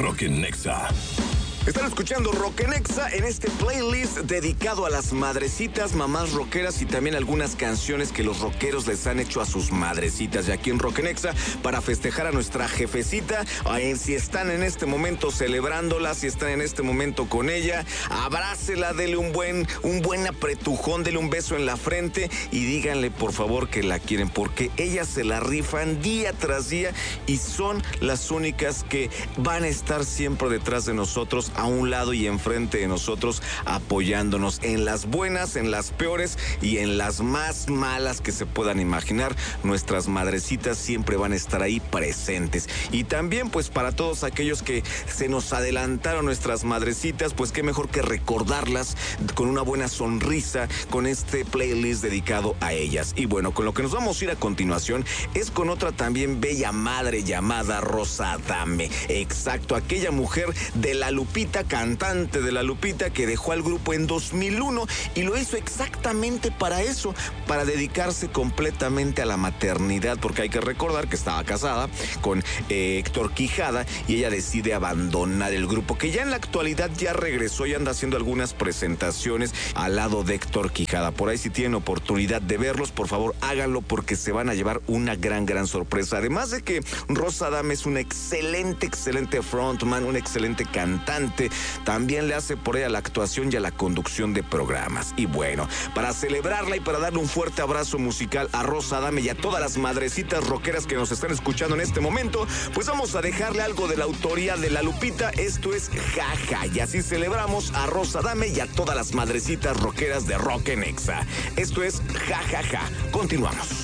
Rockin' Nexa. Están escuchando Rock en Exa en este playlist dedicado a las madrecitas, mamás rockeras y también algunas canciones que los rockeros les han hecho a sus madrecitas. Y aquí en Rock en Exa, para festejar a nuestra jefecita, si están en este momento celebrándola, si están en este momento con ella, abrácela, dele un buen apretujón, dele un beso en la frente y díganle por favor que la quieren, porque ellas se la rifan día tras día y son las únicas que van a estar siempre detrás de nosotros, a un lado y enfrente de nosotros, apoyándonos en las buenas, en las peores y en las más malas que se puedan imaginar. Nuestras madrecitas siempre van a estar ahí presentes. Y también pues para todos aquellos que se nos adelantaron nuestras madrecitas, pues qué mejor que recordarlas con una buena sonrisa con este playlist dedicado a ellas. Y bueno, con lo que nos vamos a ir a continuación es con otra también bella madre llamada Rosa Adame. Exacto, aquella mujer de La Lupita, cantante de La Lupita, que dejó al grupo en 2001 y lo hizo exactamente para eso, para dedicarse completamente a la maternidad, porque hay que recordar que estaba casada con Héctor Quijada y ella decide abandonar el grupo, que ya en la actualidad ya regresó y anda haciendo algunas presentaciones al lado de Héctor Quijada. Por ahí si tienen oportunidad de verlos, por favor háganlo porque se van a llevar una gran sorpresa. Además de que Rosa Adame es una excelente frontman, un excelente cantante, también le hace por ella la actuación y a la conducción de programas. Y bueno, para celebrarla y para darle un fuerte abrazo musical a Rosa Adame y a todas las madrecitas rockeras que nos están escuchando en este momento, pues vamos a dejarle algo de la autoría de La Lupita. Esto es Jaja, y así celebramos a Rosa Adame y a todas las madrecitas rockeras de Rock en Exa. Esto es Jajaja. Continuamos.